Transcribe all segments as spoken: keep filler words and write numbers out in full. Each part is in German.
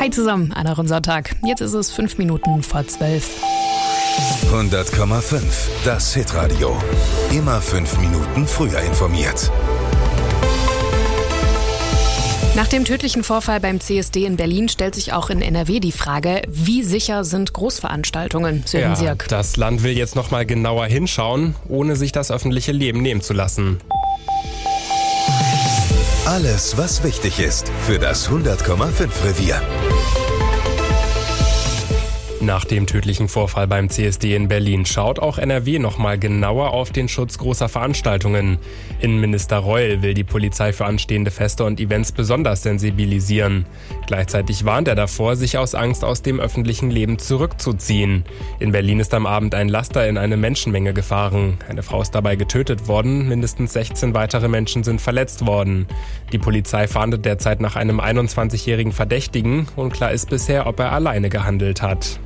Hi zusammen an eurem Sonntag. Jetzt ist es fünf Minuten vor zwölf. hundert Komma fünf, das Hitradio. Immer fünf Minuten früher informiert. Nach dem tödlichen Vorfall beim C S D in Berlin stellt sich auch in N R W die Frage, wie sicher sind Großveranstaltungen? Sören Ja, Sierk. das Land will jetzt noch mal genauer hinschauen, ohne sich das öffentliche Leben nehmen zu lassen. Alles, was wichtig ist für das hundert Komma fünf Revier. Nach dem tödlichen Vorfall beim C S D in Berlin schaut auch N R W noch mal genauer auf den Schutz großer Veranstaltungen. Innenminister Reul will die Polizei für anstehende Feste und Events besonders sensibilisieren. Gleichzeitig warnt er davor, sich aus Angst aus dem öffentlichen Leben zurückzuziehen. In Berlin ist am Abend ein Laster in eine Menschenmenge gefahren. Eine Frau ist dabei getötet worden, mindestens sechzehn weitere Menschen sind verletzt worden. Die Polizei fahndet derzeit nach einem einundzwanzigjährigen Verdächtigen. Unklar ist bisher, ob er alleine gehandelt hat.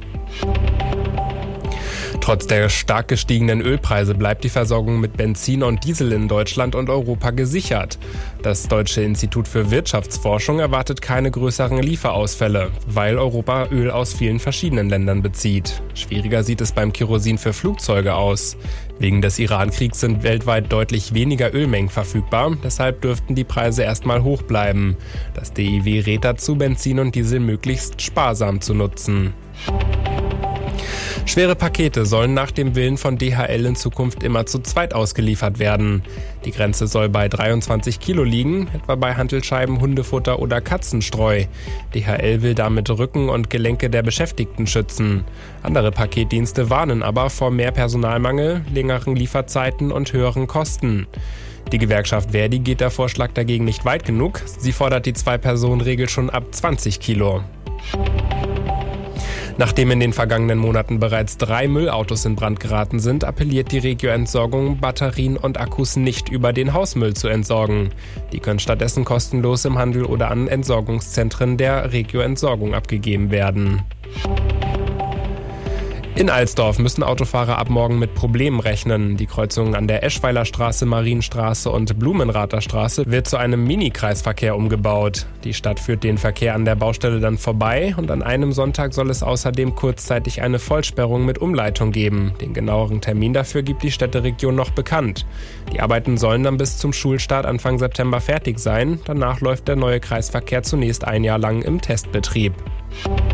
Trotz der stark gestiegenen Ölpreise bleibt die Versorgung mit Benzin und Diesel in Deutschland und Europa gesichert. Das Deutsche Institut für Wirtschaftsforschung erwartet keine größeren Lieferausfälle, weil Europa Öl aus vielen verschiedenen Ländern bezieht. Schwieriger sieht es beim Kerosin für Flugzeuge aus. Wegen des Iran-Kriegs sind weltweit deutlich weniger Ölmengen verfügbar, deshalb dürften die Preise erstmal hoch bleiben. Das D I W rät dazu, Benzin und Diesel möglichst sparsam zu nutzen. Schwere Pakete sollen nach dem Willen von D H L in Zukunft immer zu zweit ausgeliefert werden. Die Grenze soll bei dreiundzwanzig Kilo liegen, etwa bei Hantelscheiben, Hundefutter oder Katzenstreu. D H L will damit Rücken und Gelenke der Beschäftigten schützen. Andere Paketdienste warnen aber vor mehr Personalmangel, längeren Lieferzeiten und höheren Kosten. Die Gewerkschaft Verdi geht der Vorschlag dagegen nicht weit genug. Sie fordert die Zwei-Personen-Regel schon ab zwanzig Kilo. Nachdem in den vergangenen Monaten bereits drei Müllautos in Brand geraten sind, appelliert die Regio-Entsorgung, Batterien und Akkus nicht über den Hausmüll zu entsorgen. Die können stattdessen kostenlos im Handel oder an Entsorgungszentren der Regio-Entsorgung abgegeben werden. In Alsdorf müssen Autofahrer ab morgen mit Problemen rechnen. Die Kreuzung an der Eschweiler Straße, Marienstraße und Blumenrather Straße wird zu einem Mini-Kreisverkehr umgebaut. Die Stadt führt den Verkehr an der Baustelle dann vorbei und an einem Sonntag soll es außerdem kurzzeitig eine Vollsperrung mit Umleitung geben. Den genaueren Termin dafür gibt die Städteregion noch bekannt. Die Arbeiten sollen dann bis zum Schulstart Anfang September fertig sein. Danach läuft der neue Kreisverkehr zunächst ein Jahr lang im Testbetrieb.